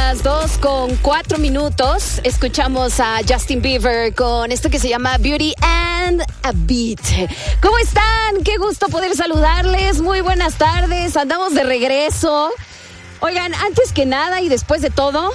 las 2:04. Escuchamos a Justin Bieber con esto que se llama Beauty and a Beat. ¿Cómo están? Qué gusto poder saludarles. Muy buenas tardes. Andamos de regreso. Oigan, antes que nada y después de todo,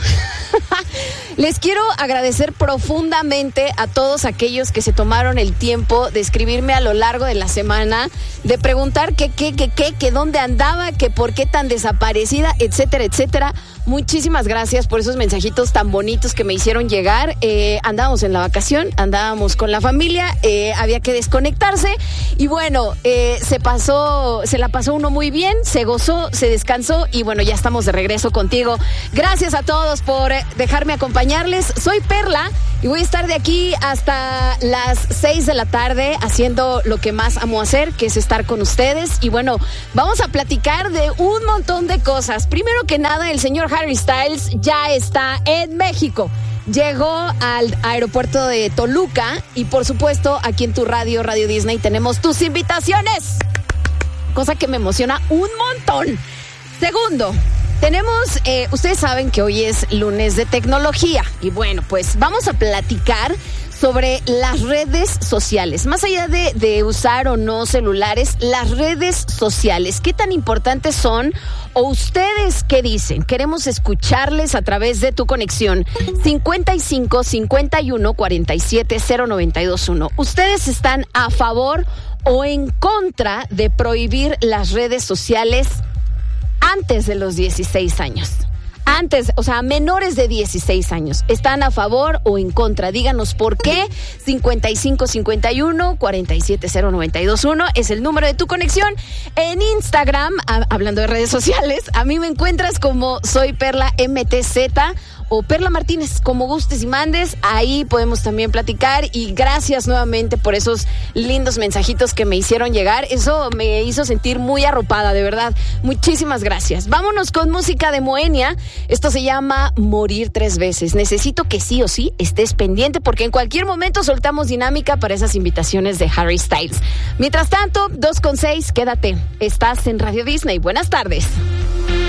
les quiero agradecer profundamente a todos aquellos que se tomaron el tiempo de escribirme a lo largo de la semana, de preguntar que dónde andaba, que por qué tan desaparecida, etcétera, etcétera. Muchísimas gracias por esos mensajitos tan bonitos que me hicieron llegar. Andábamos en la vacación, andábamos con la familia, había que desconectarse y bueno, se la pasó uno muy bien, se gozó, se descansó y bueno, ya estamos de regreso contigo. Gracias a todos por dejarme acompañarles. Soy Perla y voy a estar de aquí hasta las 6 de la tarde haciendo lo que más amo hacer, que es estar con ustedes. Y bueno, vamos a platicar de un montón de cosas. Primero que nada, el señor Harry Styles ya está en México. Llegó al aeropuerto de Toluca y por supuesto aquí en tu Radio Disney tenemos tus invitaciones, cosa que me emociona un montón. Segundo, tenemos, ustedes saben que hoy es lunes de tecnología y bueno, pues vamos a platicar sobre las redes sociales. Más allá de usar o no celulares, las redes sociales, ¿qué tan importantes son? ¿O ustedes qué dicen? Queremos escucharles a través de tu conexión 55 51 47 0921. ¿Ustedes están a favor o en contra de prohibir las redes sociales antes de los 16 años? Antes, o sea, menores de 16 años. ¿Están a favor o en contra? Díganos por qué. 55 51 47 0921 es el número de tu conexión. En Instagram, hablando de redes sociales, a mí me encuentras como Soy Perla MTZ o Perla Martínez, como gustes y mandes. Ahí podemos también platicar y gracias nuevamente por esos lindos mensajitos que me hicieron llegar. Eso me hizo sentir muy arropada, de verdad. Muchísimas gracias. Vámonos con música de Moenia. Esto se llama Morir 3 veces. Necesito que sí o sí estés pendiente porque en cualquier momento soltamos dinámica para esas invitaciones de Harry Styles. Mientras tanto, 2:06, quédate. Estás en Radio Disney. Buenas tardes.